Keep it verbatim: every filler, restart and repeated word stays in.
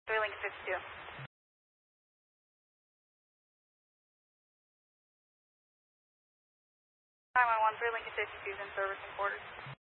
three Lincoln fifty-two. nine one one, three Lincoln fifty-two is in service and quarters.